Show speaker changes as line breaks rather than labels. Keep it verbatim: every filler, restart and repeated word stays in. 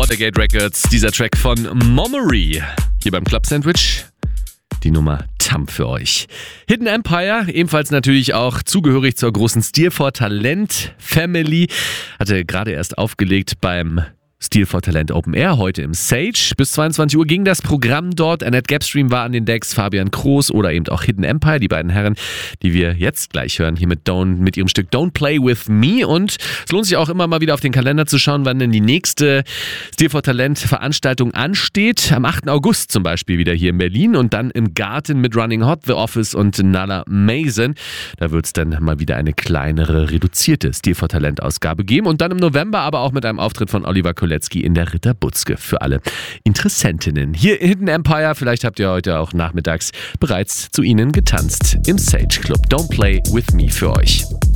Watergate Records, dieser Track von Momery. Hier beim Club Sandwich die Nummer Thumb für euch. Hidden Empire, ebenfalls natürlich auch zugehörig zur großen Steel for Talent Family, hatte gerade erst aufgelegt beim Steel for Talent Open Air, heute im Sage. Bis zweiundzwanzig Uhr ging das Programm dort. Annette Gapstream war an den Decks, Fabian Kroos oder eben auch Hidden Empire, die beiden Herren, die wir jetzt gleich hören, hier mit Don't, mit ihrem Stück Don't Play With Me. Und es lohnt sich auch immer mal wieder auf den Kalender zu schauen, wann denn die nächste Steel for Talent Veranstaltung ansteht. Am achten August zum Beispiel wieder hier in Berlin und dann im Garten mit Running Hot, The Office und Nala Mason. Da wird es dann mal wieder eine kleinere, reduzierte Steel for Talent Ausgabe geben. Und dann im November aber auch mit einem Auftritt von Oliver Kolecki in der Ritter Butzke für alle Interessentinnen. Hier Hidden Empire, vielleicht habt ihr heute auch nachmittags bereits zu ihnen getanzt im Sage Club. Don't Play With Me für euch.